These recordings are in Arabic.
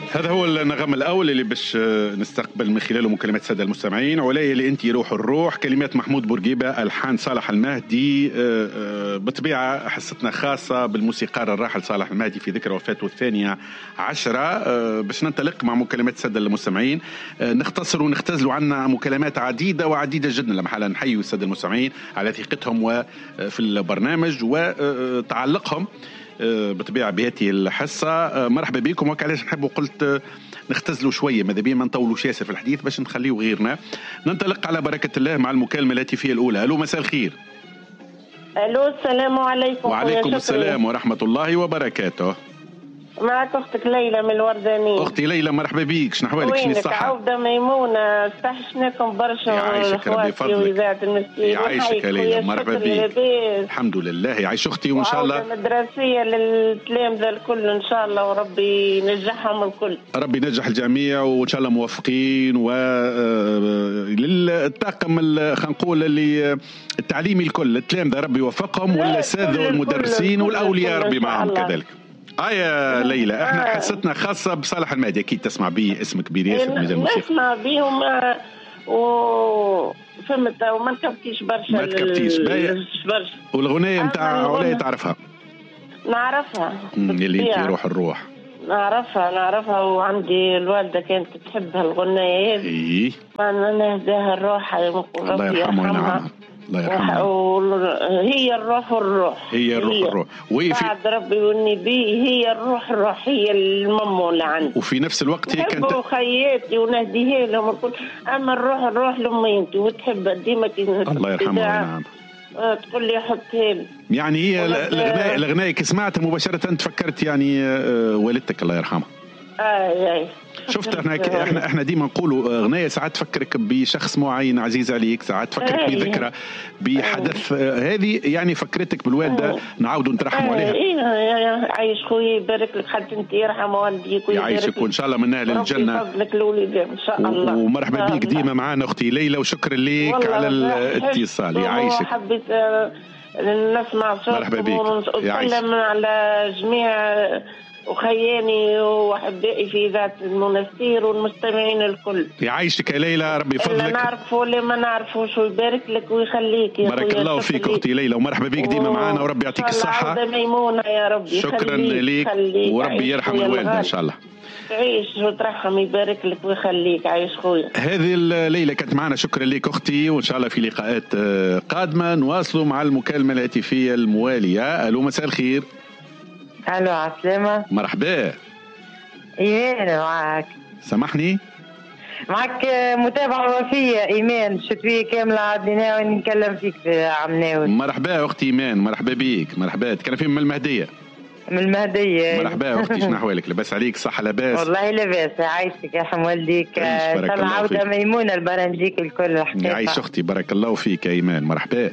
هذا هو النغم الأول اللي باش نستقبل من خلاله مكالمات السادة المستمعين. علايا اللي أنت روح الروح، كلمات محمود بورقيبة، ألحان صالح المهدي. بطبيعة حصتنا خاصة بالموسيقار الراحل صالح المهدي في ذكرى وفاته 12 باش ننطلق مع مكالمات السادة المستمعين. نختصر ونختزلوا عنا مكالمات عديدة وعديدة جدا. لما حالا نحيوا السادة المستمعين على ثقتهم وفي البرنامج وتعلقهم بطبيعة بهذه الحصة. مرحبا بكم. وكعلاش نحبوا قلت نختزلوا شوية، ماذا بينا ما نطولوش ياسر في الحديث باش نخليه غيرنا. ننطلق على بركة الله مع المكالمة الهاتفية الأولى. ألو، مساء الخير. ألو، السلام عليكم. وعليكم السلام ورحمة الله وبركاته. معك أختك ليلى من الوردانية. أختي ليلى مرحبا بيك، شنو أحوالك؟ شنو الصحة؟ عودة ميمونة، استحشناكم برشا. يعيشك ربي فضلك. يعيشك يا ليلى، مرحبا بيك. الحمد لله، يعيش أختي. وإن شاء الله مدرسية للتلامذة الكل إن شاء الله، وربي ينجحهم الكل. ربي ينجح الجميع وإن شاء الله موفقين. وللطاقم خلينا نقول اللي التعليمي الكل، التلامذة ربي يوفقهم، والأساتذة والمدرسين والأولياء ربي معهم كذلك. يا ليلى، احنا حصتنا خاصة بصالح المهدي، اكيد تسمع بيه، اسم كبير ياسر في مجال الموسيقى. نسمع بيهم فهمت، وما نكبتيش برشا. ما تكبتيش برشا. والغنية نتاع علايا تعرفها؟ نعرفها اللي انت روح الروح. نعرفها وعندي الوالدة كانت تحبها الغنية هذه. ايه، انا نهداها الروح، الله يرحمها وينعمها. الله يرحمها. هي الروح هي الروح بعد ربي والنبي، هي الروح هي الممو اللي عندي. وفي نفس الوقت هي كانت خياتي ونهديها لهم الكل. اما الروح لامي انت وتحبها ديما. الله يرحمها وينعمها. تقول لي حطها لي. يعني هي الغناء كي سمعتها مباشرة تفكرت يعني والدتك الله يرحمها. شفت احنا ديما نقولوا غناية ساعات تفكرك بشخص معين عزيز عليك، ساعات تفكرك بذكرى بحدث. هذه يعني فكرتك بالوالدة، نعاودوا نترحموا عليها. عايش خويا، يبارك لك، حتى انت يرحم والديك يعيشك وان شاء الله من اهل الجنة. فضلك الوليد ان شاء الله. ومرحبا بيك ديما معنا اختي ليلى، وشكرا ليك على الاتصال. يعيشك. حبيت نسمع صوتكم. مرحبا بيك. ونسلم على جميع وخياني وأحبائي في ذات المنستير والمستمعين الكل. يعيشك يا ليلى، ربي يفضلك. اللي نعرفه واللي ما نعرفوش، ويبارك لك ويخليك يا بارك الله فيك أختي ليلى، ومرحبا بيك ديما معنا، وربي يعطيك الصحة. ميمونة يا ربي. شكرا ليك، وربي يرحم الوالدة إن شاء الله. تعيش وترحم، يبارك لك ويخليك. عايش خويا. هذه الليلة كانت معنا. شكرا لك أختي، وإن شاء الله في لقاءات قادمة نواصلوا مع المكالمة الهاتفية الموالية. ألو، مساء الخير. الو، عسلامة. مرحبا. ايمان معك. سامحني، معك متابعة وفية ايمان شتوية كاملة عدينا ونكلم فيك في عمناوي. مرحبا اختي ايمان، مرحبا بيك. مرحبا، تكلم من المهدية. من المهدية. مرحبا اختي، شنو احوالك؟ لاباس عليك؟ صح لاباس؟ والله لاباس. عايشك يا حم والديك. ان شاء الله عودة ميمونة البرامجيك الكل. الحقيقة يعيش اختي، بارك الله فيك يا ايمان. مرحبا.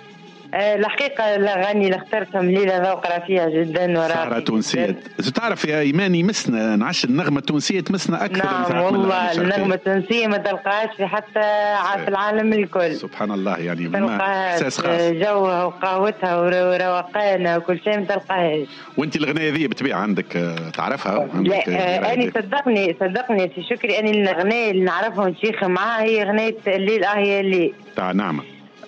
الحقيقة الأغاني اللي اخترتهم ليلة ذوقرة فيها جدا سهرة تونسية. تعرف يا إيمان يمسنا نعش النغمة التونسية، تمسنا أكثر. نعم والله، النغمة التونسية ما تلقاهاش في حتى في العالم الكل. سبحان الله، يعني إحساس خاص. جوها وقهوتها وروقانها وكل شيء ما تلقاهاش. وأنت الغناية ذي بطبيعة عندك تعرفها؟ لا، أنا صدقني سي شكري، أنا الغناية اللي نعرفها ونشيخ معاها هي غناية الليل هي الليل تاع نعمة.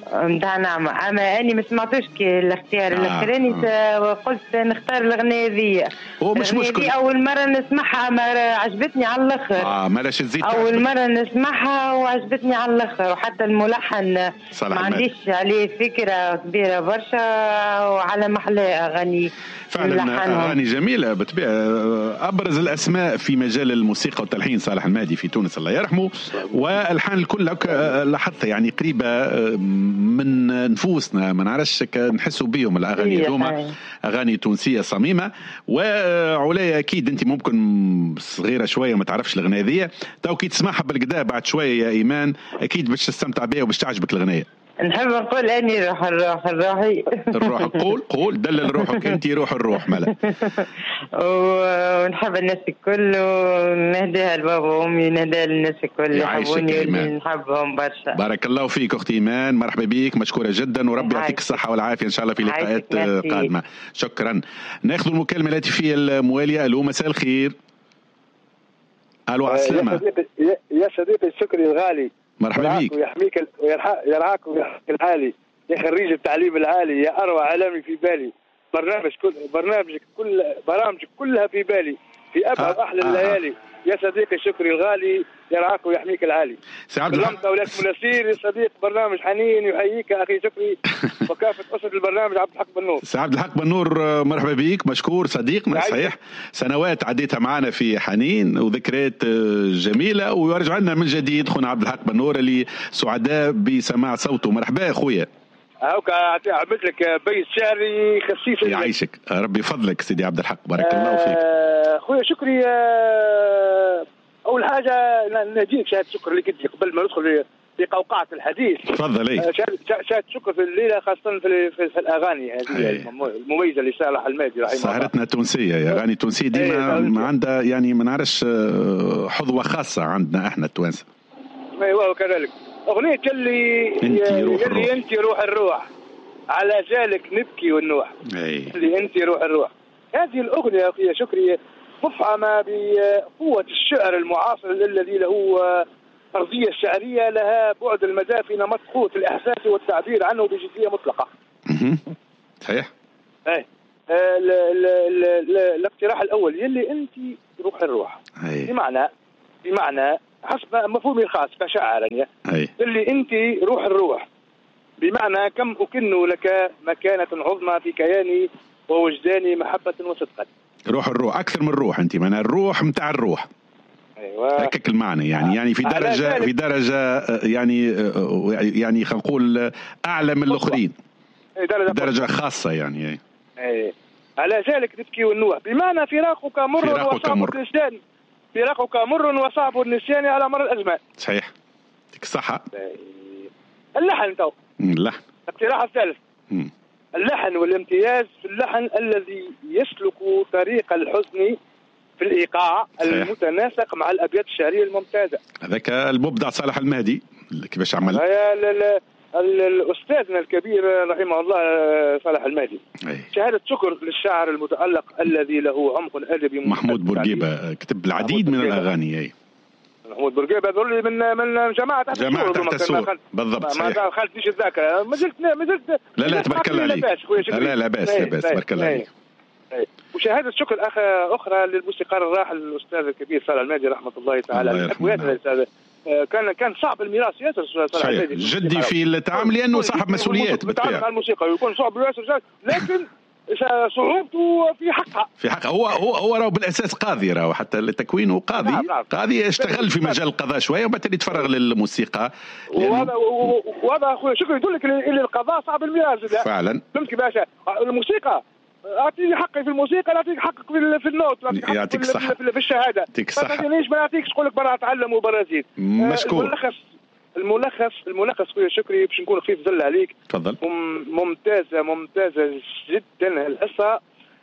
نعم. اما اني ما سمعتوش كي الاختيار الاخراني. قلت نختار الاغنيه ذي. هو مش مشكل. اول مره نسمعها ما عجبتني على الاخر. مالاش تزيد. اول مره نسمعها وعجبتني على الاخر، وحتى الملحن ما عنديش عليه فكره كبيره برشا، وعلى محلى اغاني فعلا اغاني جميله بالطبيعه. ابرز الاسماء في مجال الموسيقى والتلحين صالح المهدي في تونس الله يرحمه، والحان الكل لاحظتها يعني قريبه من نفوسنا، ما نعرفش نحسوا بهم الاغاني هذوما. اغاني تونسيه صميمه. وعليا اكيد انت ممكن صغيره شويه ما تعرفش الاغنيه ذي، تو كي تسمعها بالكدا بعد شويه يا ايمان اكيد باش تستمتع بها وباش تعجبك الاغنيه. نحب نقول اني الروحي الروح. قول دلل روحك انت، روح مالا. ونحب الناس الكل، ونهديها لبابا وامي، نهديها للناس الكل يحبوني ونحبهم برشا. بارك الله فيك اختي ايمان، مرحبا بك، مشكوره جدا، وربي يعطيك الصحه والعافيه ان شاء الله في لقاءات قادمه. شكرا. ناخذ المكالمه الهاتفيه المواليه. الو، مساء الخير. الو على السلامه يا صديقي الشكري الغالي، مرحبا بك ويحميك يرعاك ويحميك العالي يا خريج التعليم العالي، يا اروع علامي في بالي. برامجك كلها في بالي في ابهى احلى الليالي. يا صديقي شكري الغالي يرعاك ويحميك العالي. سلامت اولاد مناسير يا صديق برنامج حنين، يحييك اخي شكري وكافه اسره البرنامج. عبد الحق بنور. سي عبد الحق بنور مرحبا بك، مشكور صديقنا. صحيح سنوات عديتها معنا في حنين وذكريات جميله، ويرجع لنا من جديد خونا عبد الحق بنور اللي سعداء بسماع صوته. مرحبا اخويا. هاوك عملت لك بيت شعري خفيف. يعيشك ربي يفضلك سيدي عبد الحق، بارك الله فيك. خويا شكري، اول حاجه نهديك شهاده شكر لك انت قبل ما ندخل في قوقعه الحديث. تفضل. شهاده شكر في الليله، خاصه في الاغاني هذه المميزه لصالح المهدي رحمه الله. سهرتنا تونسيه يا اغاني تونسيه ديما ما عندها يعني ما نعرفش حظوه خاصه عندنا احنا التوانسه. ايوه وكذلك اغنيه اللي انت روح الروح، على ذلك نبكي ونوح. اللي انت روح الروح، هذه الاغنيه يا اخي شكري مفعمه بقوه الشعر المعاصر الذي له ارضيه شعريه لها بعد المدى في نمط قوه الاحساس والتعبير عنه بجديه مطلقه. صحيح. الاقتراح الاول يلي انت روح الروح، بمعنى حسب مفهومي الخاص كشاعر اللي انت روح الروح، بمعنى كم اكن لك مكانه عظمى في كياني ووجداني محبه وصدقا. روح الروح اكثر من روح، انت معناها الروح متاع الروح. ايوه هكاك المعنى يعني في درجه يعني خلينا نقول اعلى من الاخرين، درجه خاصه يعني. على ذلك نبكي ونوح، بمعنى فراقك مر وصعب النسيان، فراقك مر وصعب النسيان على مر الازمان. صحيح ديك الصحه. اللحن تو اللحن الاقتراح الثالث اللحن والامتياز في اللحن الذي يسلك طريق الحزن في الايقاع المتناسق مع الابيات الشعريه الممتازه. هذاك المبدع صالح المهدي كيفاش عمل. الاستاذنا الكبير رحمه الله صالح المهدي. شهاده شكر للشاعر المتالق الذي له عمق ادبي. محمود بورقيبه كتب العديد من الاغاني. محمود بورقيبه ذولي من جماعه تحت السور بالضبط. ما دخلتش الذاكره، ما زلت لا تبارك الله عليك. لا باس تبارك الله عليك. وشهاده شكر اخرى للموسيقار الراحل الاستاذ الكبير صالح المهدي رحمه الله تعالى عليه. كان صعب الميراث ياسر صالح المهدي، جدي في التعامل لانه صاحب مسؤوليات بالتعامل مع الموسيقى، ويكون صعب ياسر، لكن صعوبته في حقها. هو راهو بالاساس قاضي، راهو حتى تكوينه قاضي اشتغل في مجال القضاء شويه وبعدين يتفرغ للموسيقى. وهذا اخويا شكرا يدلك ان القضاء صعب الميراث فعلا. فهمت كيفاش الموسيقى اعطيني حقي في الموسيقى، نعطيك حقك في النوت، يعطيك الصحه في الشهاده. يعطيك الصحه. ما نعطيكش تقول لك برا اتعلم وبرا زيد. مشكور. الملخص خويا شكري باش نكون خفيف زل عليك. تفضل. ممتازه جدا الحصه،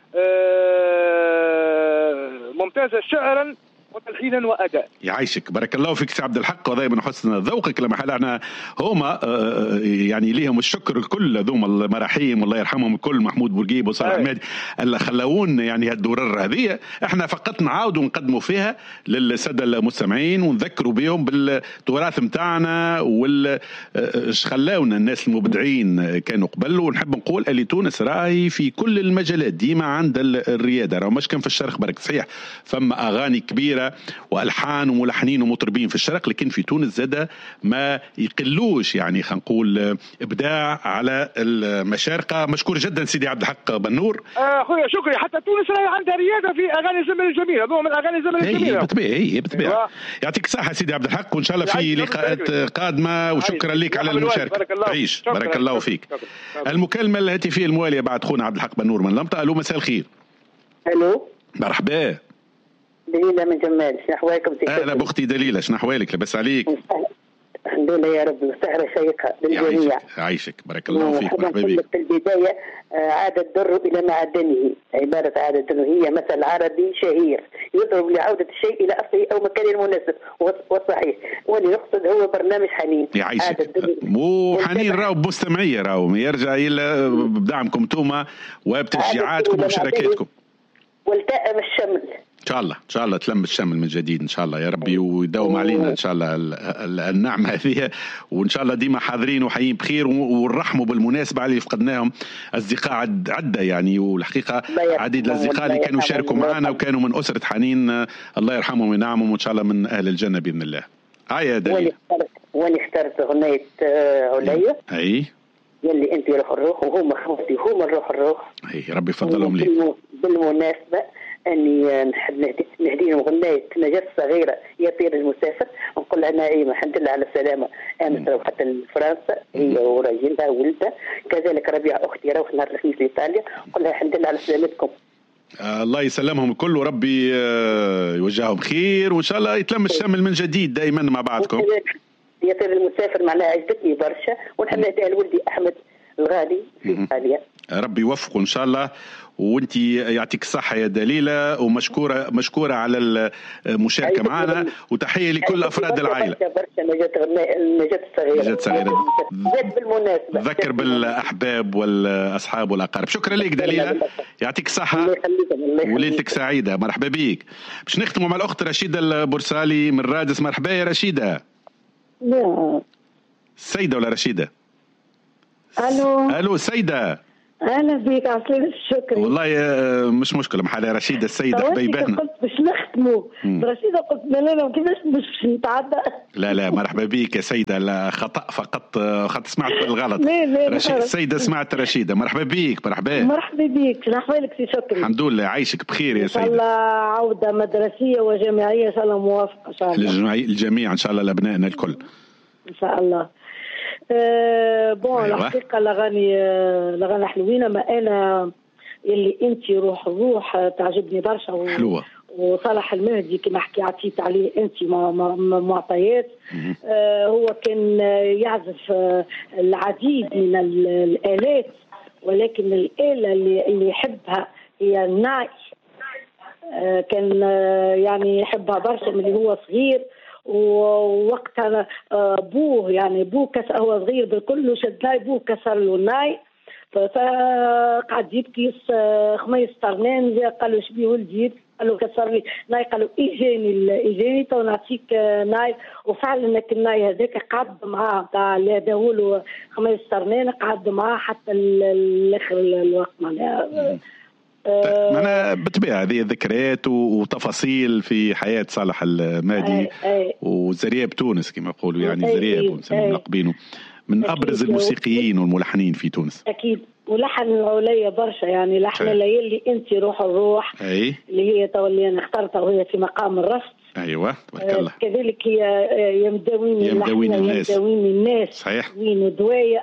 ممتازه شعرا وتلحينا واداء. يعيشك بارك الله فيك سي عبد الحق، وهذا من حسن ذوقك. لما حلنا هما يعني ليهم الشكر كل ذوما المراحيم الله يرحمهم الكل، محمود بورقيب وصالح المهدي اللي خلوون يعني هالدورة هذه. احنا فقط نعاودوا نقدموا فيها للساده المستمعين ونذكروا بهم بالتراث متاعنا واش خلاونا الناس المبدعين كانوا قبل. ونحب نقول اللي تونس راهي في كل المجالات ديما عند الرياده، راه مش كان في الشرق برك. صحيح فما اغاني كبيره والحان وملحنين ومطربين في الشرق، لكن في تونس زاد ما يقلوش يعني خلينا نقول ابداع على المشارقه. مشكور جدا سيدي عبد الحق بنور. اخويا شكري، حتى تونس راهي عندها رياده في اغاني الزمن الجميله، هذو من اغاني الزمن الجميله. بالطبيعه. يعطيك الصحه سيدي عبد الحق، وان شاء الله في لقاءات قادمه، وشكرا لك على المشاركه. تعيش بارك الله فيك. المكالمه الهاتفيه المواليه بعد خونا عبد الحق بنور من لمطه. الو مساء الخير. الو مرحبا. دليلة من جمال، شنو احوالكم؟ اهلا بختي دليلة، شنو احوالك؟ لاباس عليك؟ الحمد لله يا رب، سهرة شيقة للجميع. يعيشك بارك الله فيك. مرحبا بك. في البداية عاد الدر إلى معدنه، عبارة عاد الدر هي مثل عربي شهير يضرب لعودة الشيء إلى أصله أو مكانه المناسب والصحيح، واللي يقصد هو برنامج حنين. يعيشك. مو حنين راهو بمستمعية، راهو يرجع إلى بدعمكم توما وبتشجيعاتكم ومشاركاتكم. والتأم الشمل ان شاء الله تلم الشمل من جديد ان شاء الله يا ربي، ويداوم علينا ان شاء الله النعمه هذه، وان شاء الله ديما حاضرين وحيين بخير، ونرحموا بالمناسبه على اللي فقدناهم اصدقاء عده يعني، والحقيقه عديد الاصدقاء اللي كانوا شاركوا معنا وكانوا من اسره حنين، الله يرحمهم وينعمهم وان شاء الله من اهل الجنه باذن الله. يا دليل واني اخترت اغنيه عليا اي يلي انت روح الروح، وهم اخوتي هم الروح. اي ربي يفضلهم لي. بالمناسبه اني نحب نهدي لهم اغنيه نجاة صغيره يا طير المسافر، نقول لها نعيمه الحمد لله على السلامه، امس روحت لفرنسا هي وراجلها وولدها، كذلك ربيع اختي روح نهار الخميس لايطاليا، نقول لها الحمد لله على سلامتكم. الله يسلمهم الكل وربي يوجههم خير، وان شاء الله يتلم الشمل من جديد دائما مع بعضكم. يا طير المسافر معناها عجبتني برشا، ونحب نهديها لولدي احمد الغالي في ايطاليا. ربي يوفقه ان شاء الله، وانت يعطيك الصحه يا دليله، ومشكوره على المشاركه معنا، وتحيه لكل افراد العائله. نجاة صغيره بالمناسبه ذكر بالاحباب والاصحاب والاقارب. شكرا لك دليله، يعطيك الصحه وليلتك سعيده. مرحبا بيك. باش نختموا مع الاخت رشيده البورسالي من رادس. مرحبا يا رشيده. سيده ولا رشيده؟ الو سيده. اهلا بك عسلامة الشكري. والله مش مشكله محل رشيده السيده حبيبتنا. قلت باش نختموا رشيده، قلت لا كيفاش باش نتعدى. لا مرحبا بك يا سيده، لا خطا فقط سمعت بالغلط. السيده سمعت رشيده. مرحبا بك. مرحبا بك. نحوالك سي شكري؟ الحمد لله عايشك بخير يا سيده. ان شاء الله عوده مدرسيه وجامعيه ان شاء الله موافقه ان شاء الله. الجميع ان شاء الله لابنائنا الكل ان شاء الله. بون الحقيقه الاغاني حلوين، ما انا اللي انت روح تعجبني برشا حلوه، وصالح المهدي كما عطيت عليه انت معطيات. هو كان يعزف العديد من الآلات، ولكن الآلة اللي يحبها هي الناي. كان يعني يحبها برشا من اللي هو صغير، ووقتها بوه كسر، هو صغير بالكل شد ناي، بوه كسر له الناي، فقعد يبكي. خميس طرنان قال له شبيه ولدي، قال له كسر لي ناي، قال له اجاني تو نعطيك ناي. وفعلا الناي هذاك قعد معاه تاع اللي هداهو له خميس طرنان، قعد معاه حتى الاخر الوقت معناها. أنا بطبيعة هذه ذكريات وتفاصيل في حياة صالح المهدي وزرياب تونس كما يقولوا، يعني زرياب ونسميه ملقبينه من أبرز الموسيقيين والملحنين في تونس. أكيد، ولحن العليا برشا، يعني لحن الليالي أنت روح الروح اللي هي تولي أنا اخترتها وهي في مقام الرفض. أيوة تبارك الله. كذلك هي يمداوين الناس صحيح. وين دوايا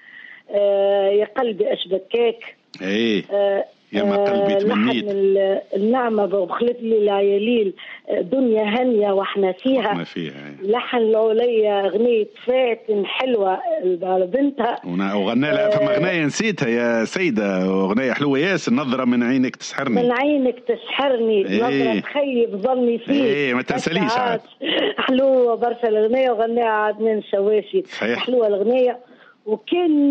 يا قلبي أشبكاك يا ما قلبي تمنيت النعمة بخلت لي العياليل دنيا هانية واحنا فيها. لحن العليا أغنية فاتن حلوة بنتها، وغنى لها فما أغنية نسيتها يا سيدة، أغنية حلوة ياسر، نظرة من عينك تسحرني. نظرة تخيب ظني فيه ما تنسليش عاد. حلوة برشا الأغنية، وغناها عدنان الشواشي. حلوة الأغنية. وكان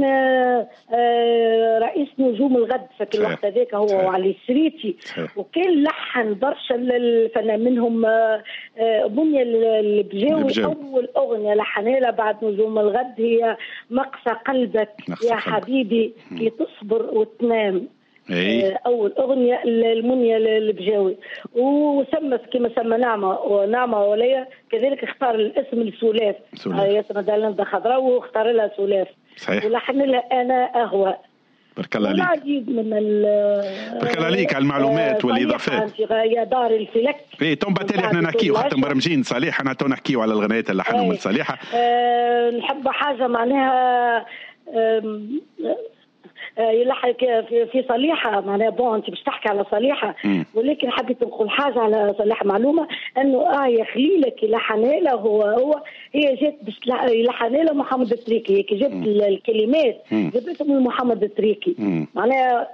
رئيس نجوم الغد في الوقت هذاك هو وعلي السريتي، وكان لحن برشا الفنانين منهم بنية البجاوي. أول أغنية لحنها لها بعد نجوم الغد هي مقسى قلبك يا حبيبي كي تصبر وتنام. أول أغنية المنية البجاوي، وسمت كما سمى نعمة وليا. كذلك اختار الاسم السلاف، ياسر دالندا خضراء واختار لها سلاف، ولحن لها أنا أهوى. بارك الله عليك. العديد من بارك الله عليك على المعلومات والإضافات. يا دار الفلك. توم باتالي احنا نحكيو حتى مبرمجين صالح، انا تو نحكيو على الغنايات اللي حنوا من صالحة. نحب حاجة معناها يلحق في صليحة معناها. بون انت باش تحكي على صليحة، ولكن حبيت نقول حاجة على صليحة، معلومة انه يا خليلك يلحنها له هو هي جات باش يلحنها له محمد التريكي، كي جبت الكلمات جبتهم من محمد التريكي معناها.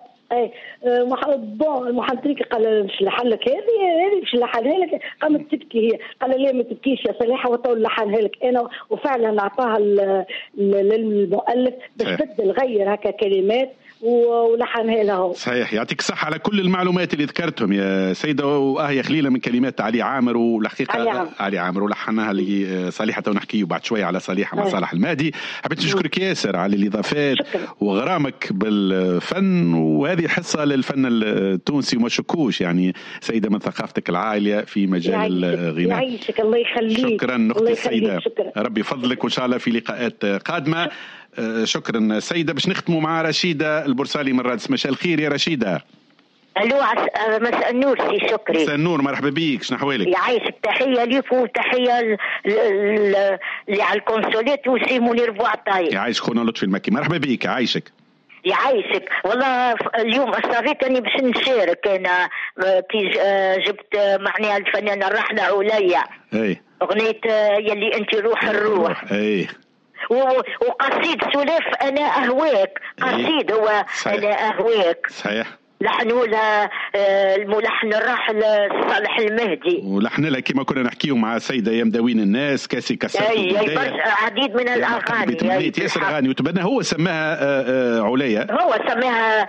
محمد التريكي قال باش نلحنلك هذه باش نلحنها لك. قامت تبكي هي، قال لا ما تبكيش يا صليحة وتو نلحنها لك انا. وفعلا اعطاها للمؤلف باش بدل غير هكا كلمات ولحنها له. صحيح، يعطيك الصحة على كل المعلومات اللي ذكرتهم يا سيدة. وهي خليلة من كلمات علي عامر، والحقيقة علي عامر ولحنها لصالحة، ونحكي بعد شوية على صالحة مع صالح المهدي. حبيت نشكرك ياسر على الإضافات وغرامك بالفن، وهذه حصة للفن التونسي وما شكوش، يعني سيدة من ثقافتك العالية في مجال الغناء. يعيشك، الله يخليك. شكرا أختي السيدة، ربي فضلك وإن شاء الله في لقاءات قادمة. شكرا سيدة. باش نختموا مع رشيدة البرسالي من رادس. مساء الخير يا رشيدة. الو، مساء النور سي شكري. مساء النور، مرحبا بيك، شنو احوالك؟ يعيشك، تحيه ليك وتحيه اللي على الكونسوليت وسي منير بوعطاي. يعيش خونا لطفي المكي، مرحبا بيك. يعيشك. والله اليوم اصريت اني باش نشارك انا كي جبت معناها الفنانه الراحله عليا. اي اغنيه يلي انت روح الروح. اي وقصيد سلاف انا اهواك. قصيد هو صحيح. انا اهواك صحيح. لحنوا لها الملحن الراحل صالح المهدي، ولحن لها كما كنا نحكيو مع السيده يا مداوين الناس كاسي كسر. عديد من الاغاني، ياسر اغاني، وتبنى هو سماها عليا. هو سماها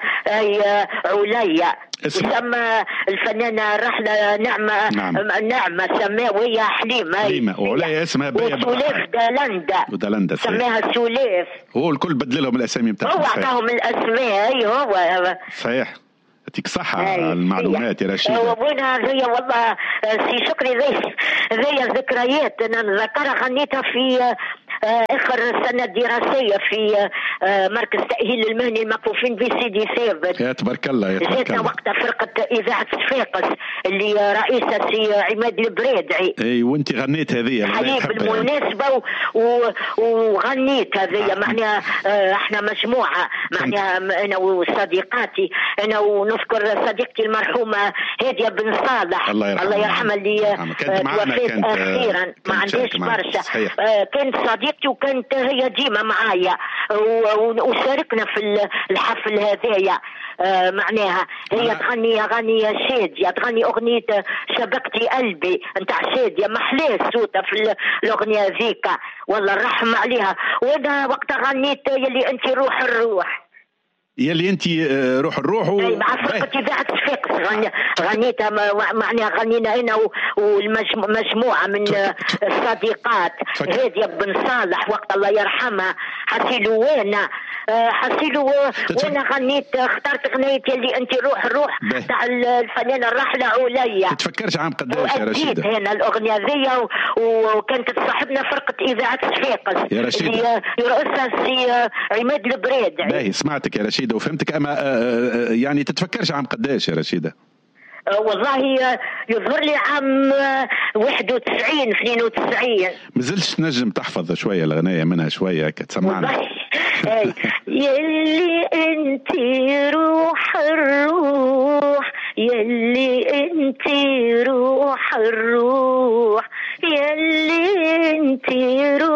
عليا، وسمى الفنانه الراحله نعمه سماها، وهي حليمه وعليا اسمها وسلاف دالندا سماها سلاف. هو الكل بدل لهم الاسامي بتاعهم، هو اعطاهم الاسماء. هو صحيح. يعطيك صحة على المعلومات يا رشيد. وين هي والله سي شكري، ذي ذكريات انا نذكرها، غنيتها في اخر سنه دراسيه في مركز تاهيل المهني المكفوفين بسيدي ثابت. يا تبارك الله. جاتنا وقتها فرقه اذاعه صفاقس اللي رئيسها سي عماد البريدعي. اي وانت غنيت هذه حقيقة بالمناسبه وغنيت هذه معناها احنا مجموعه معناها انا وصديقاتي، انا ونذكر صديقتي المرحومه هاديه بن صالح الله يرحمها اللي توفيت اخيرا، ما عنديش برشا. كانت صديقتي وكانت هي ديما معايا وشاركنا في الحفل هذايا. معناها هي تغني أغاني شادية، تغني أغنية شبكتي قلبي نتاع شادية، محلاه صوتها في الأغنية ذيك، والله الرحمة عليها. وأنا وقتها غنيت يلي أنت روح الروح. يلي انت روح الروح مع فرقة إذاعة صفاقس غنيتها، معناها غنينا أنا والمجموعة من الصديقات هادية بن صالح وقت الله يرحمها، حسيلو وانا غنيت اخترت غنيت يلي انت روح الروح تاع الفنانة الراحلة عليا. تتفكرش عام قداش يا رشيدة؟ هنا الأغنية ذي وكانت تصاحبنا فرقة إذاعة صفاقس يا رشيدة اللي يرأسها سي عماد البريدعي. باهي سمعتك يا رشيدة وفهمتك، أما يعني تتفكرش عام قداش يا رشيدة؟ والله يظهر لي عام 91 92. مازلتش تنجم تحفظ شوية الغناية منها شوية كتسمعنا؟ يلي انت روح الروح، يلي انت روح الروح، يلي انت روح